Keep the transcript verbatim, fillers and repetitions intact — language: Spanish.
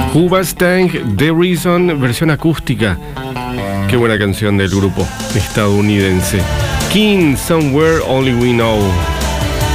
Hoobastank, The Reason, versión acústica. Qué buena canción del grupo estadounidense. King, Somewhere Only We Know.